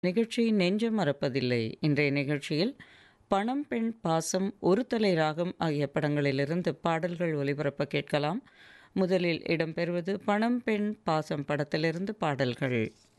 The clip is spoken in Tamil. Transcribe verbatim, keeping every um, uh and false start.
நிகழ்ச்சி நெஞ்சம் மறப்பதில்லை. இன்றைய நிகழ்ச்சியில் பணம், பெண், பாசம், ஒரு தலை ராகம் ஆகிய படங்களிலிருந்து பாடல்கள் ஒலிபரப்ப கேட்கலாம். முதலில் இடம்பெறுவது பணம், பெண், பாசம் படத்திலிருந்து பாடல்கள்.